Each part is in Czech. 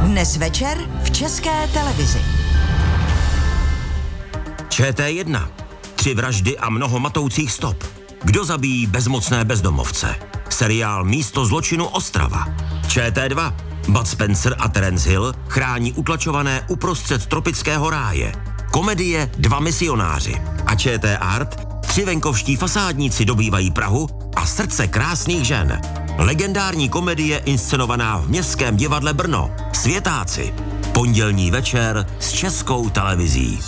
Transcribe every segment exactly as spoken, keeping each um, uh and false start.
Dnes večer v České televizi. Č T jedna. Tři vraždy a mnoho matoucích stop. Kdo zabíjí bezmocné bezdomovce? Seriál Místo zločinu Ostrava. Č T dva. Bud Spencer a Terence Hill chrání utlačované uprostřed tropického ráje. Komedie Dva misionáři. A Č T Art. Tři venkovští fasádníci dobývají Prahu a srdce krásných žen. Legendární komedie inscenovaná v Městském divadle Brno. Světáci. Pondělní večer s Českou televizí.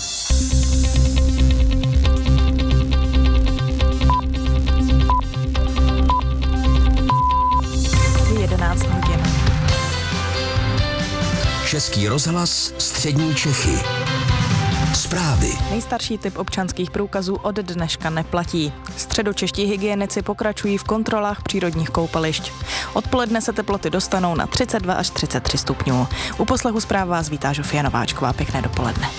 jedenáct hodin. Český rozhlas Střední Čechy. Zprávy. Nejstarší typ občanských průkazů od dneška neplatí. Středočeští hygienici pokračují v kontrolách přírodních koupališť. Odpoledne se teploty dostanou na třicet dva až třicet tři stupňů. U poslechu zpráv vás vítá Žofia Nováčková. Pěkné dopoledne.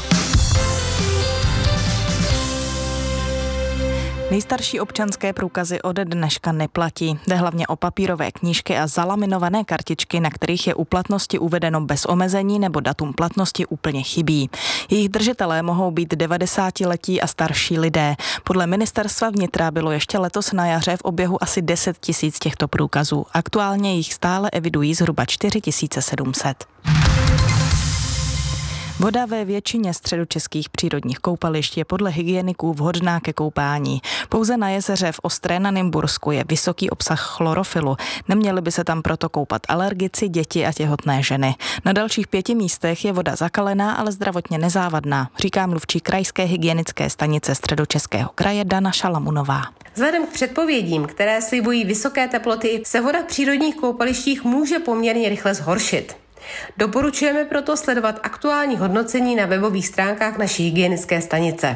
Nejstarší občanské průkazy od dneška neplatí. Jde hlavně o papírové knížky a zalaminované kartičky, na kterých je u platnosti uvedeno bez omezení nebo datum platnosti úplně chybí. Jejich držitelé mohou být devadesátiletí a starší lidé. Podle ministerstva vnitra bylo ještě letos na jaře v oběhu asi deset tisíc těchto průkazů. Aktuálně jich stále evidují zhruba čtyři tisíce sedm set. Voda ve většině středočeských přírodních koupališť je podle hygieniků vhodná ke koupání. Pouze na jezeře v Ostré na Nymbursku je vysoký obsah chlorofilu. Neměli by se tam proto koupat alergici, děti a těhotné ženy. Na dalších pěti místech je voda zakalená, ale zdravotně nezávadná, říká mluvčí krajské hygienické stanice Středočeského kraje Dana Šalamunová. Vzhledem k předpovědím, které slibují vysoké teploty, se voda v přírodních koupalištích může poměrně rychle zhoršit. Doporučujeme proto sledovat aktuální hodnocení na webových stránkách naší hygienické stanice.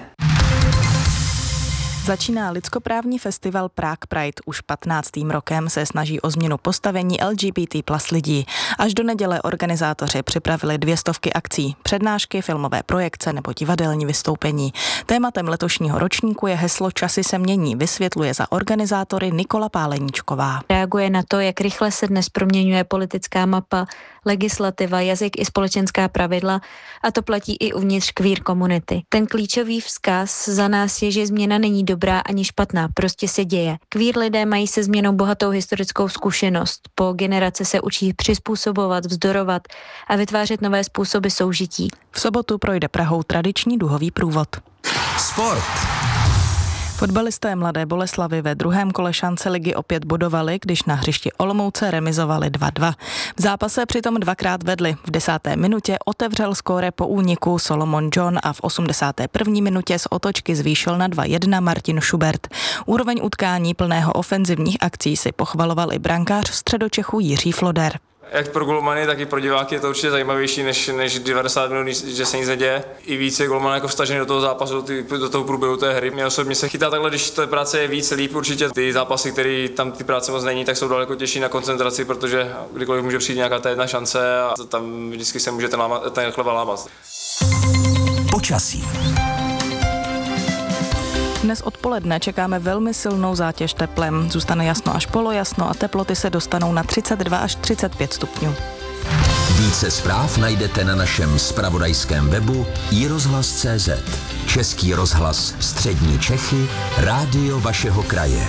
Začíná lidskoprávní festival Prague Pride. Už patnáctým rokem se snaží o změnu postavení L G B T plus lidí. Až do neděle organizátoři připravili dvě stovky akcí, přednášky, filmové projekce nebo divadelní vystoupení. Tématem letošního ročníku je heslo Časy se mění, vysvětluje za organizátory Nikola Páleníčková. Reaguje na to, jak rychle se dnes proměňuje politická mapa, legislativa, jazyk i společenská pravidla, a to platí i uvnitř queer komunity. Ten klíčový vzkaz za nás je, že změna není dobrá ani špatná, prostě se děje. Queer lidé mají se změnou bohatou historickou zkušenost. Po generace se učí přizpůsobovat, vzdorovat a vytvářet nové způsoby soužití. V sobotu projde Prahou tradiční duhový průvod. Sport. Fotbalisté Mladé Boleslavi ve druhém kole šance ligy opět bodovali, když na hřišti Olomouce remizovali dva dva. V zápase přitom dvakrát vedli. V desáté minutě otevřel skóre po úniku Solomon John a v osmdesáté první minutě z otočky zvýšil na dva jedna Martin Schubert. Úroveň utkání plného ofenzivních akcí si pochvaloval i brankář Středočechů Jiří Floder. Jak pro golmany, tak i pro diváky je to určitě zajímavější než, než devadesát minut, že se nic neděje. I víc je golman jako vstažený do toho zápasu, do, ty, do toho průběhu té hry. Mě osobně se chytá takhle, když ta práce je víc, líp určitě. Ty zápasy, které tam ty práce moc není, tak jsou daleko těžší na koncentraci, protože kdykoliv může přijít nějaká ta jedna šance a tam vždycky se může ten, láma, ten chleba lámat. Počasí. Dnes odpoledne čekáme velmi silnou zátěž teplem. Zůstane jasno až polojasno a teploty se dostanou na třicet dva až třicet pět stupňů. Více zpráv najdete na našem zpravodajském webu i rozhlas tečka cé zet. Český rozhlas Střední Čechy, rádio vašeho kraje.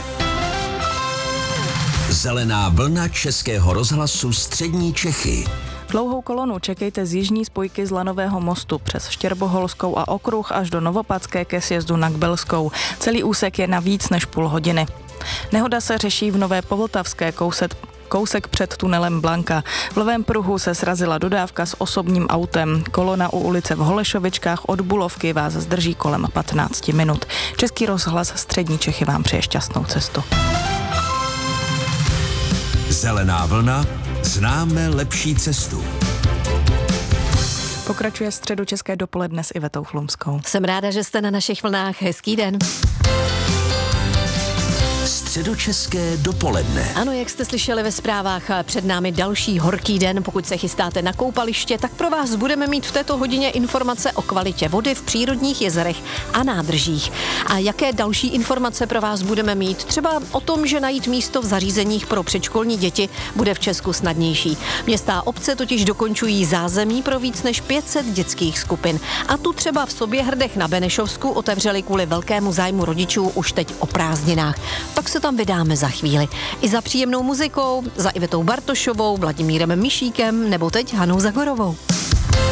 Zelená vlna Českého rozhlasu Střední Čechy. Dlouhou kolonu čekejte z jižní spojky z Lanového mostu přes Štěrboholskou a okruh až do Novopadské ke sjezdu na Kbelskou. Celý úsek je na víc než půl hodiny. Nehoda se řeší v Nové Povltavské kousek, kousek před tunelem Blanka. V levém pruhu se srazila dodávka s osobním autem. Kolona u ulice v Holešovičkách od Bulovky vás zdrží kolem patnáct minut. Český rozhlas Střední Čechy vám přeje šťastnou cestu. Zelená vlna. Známe lepší cestu. Pokračuje Středočeské dopoledne s Ivetou Chlumskou. Jsem ráda, že jste na našich vlnách. Hezký den. Středočeské dopoledne. Ano, jak jste slyšeli ve zprávách, před námi další horký den. Pokud se chystáte na koupaliště, tak pro vás budeme mít v této hodině informace o kvalitě vody v přírodních jezerech a nádržích. A jaké další informace pro vás budeme mít? Třeba o tom, že najít místo v zařízeních pro předškolní děti bude v Česku snadnější. Města a obce totiž dokončují zázemí pro víc než pět set dětských skupin. A tu třeba v Soběhrdech na Benešovsku otevřeli kvůli velkému zájmu rodičů už teď o prázdninách. Tak se tam vydáme za chvíli. I za příjemnou muzikou, za Ivetou Bartošovou, Vladimírem Mišíkem nebo teď Hanou Zagorovou.